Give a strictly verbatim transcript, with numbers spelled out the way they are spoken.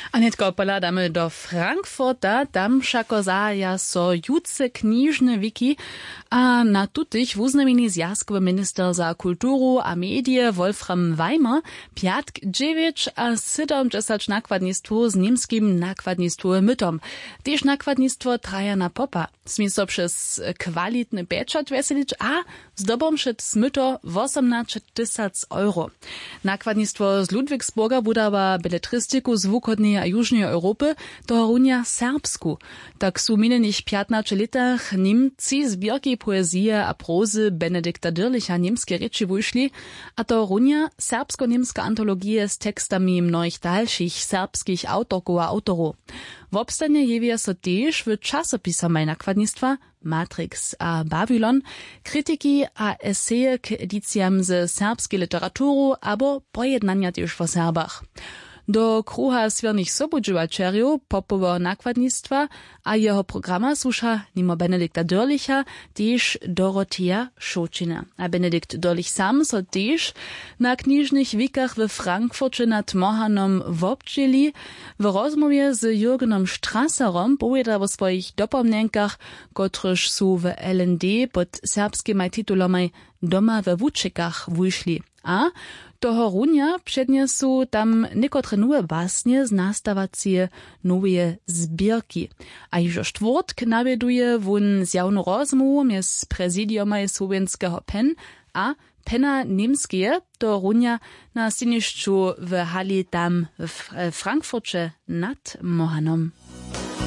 A netko poladamy do Frankfurta, tam všako zaja so jutce knižne wiki, a na tutych wuznameni zjazkowy minister za kulturu a medije Wolfram Weimer piatk dziewięć a siedemdziesiąt nakładnictwo z niemskim nakładnictwem mytom. Tež nakładnictwo traja na popa. Smi so przez kwalitny pečat weselić, a zdobom šet smyto osiemnaście tysięcy euro. Nakładnictwo z Ludwigsburga budaba beletristiku z wukodnej a južnej Europy do runia serbsku. Tak su minionych piętnastu latach Niemcy zbierki poezije a prozy Benedikta Dirlicha niemskie reči wyszli, a to runia serbsko-niemska antologie z tekstami mnohich dalszych serbskich autorków a autorów. W obstanie jewia so tež w czasopisamaj nakładnictwa Matrix a Babylon, krytyki a eseje k edycjam ze serbskiej literaturu abo pojednania tež w Serbach. Do kruha swiernych sobudźiwačerjów popowo nakładnictwa a jeho programa słucha nimo Benedikta Dirlicha tež Dorothea Šočina. A Benedikt Dirlich sam so tež na knižnych wikach w Frankfurcie nad Mohanom wobdźeli. W rozmowie z Jürgenom Strasserom powiada o swoich dopomnienkach, kotryż su w L N D pod serbskimi titulami Doma we Wučekach wyszli. A toho runia předniesu tam niekotre nowe basnie z nastawacie nowe zbierki. A iżo štvrtk nawieduje wun zjawnu rozmowu mjez prezidiomaj słowenskiego P E N a Pena niemskie do runia na stinišću w hali tam w Frankfurcie nad Mohanom.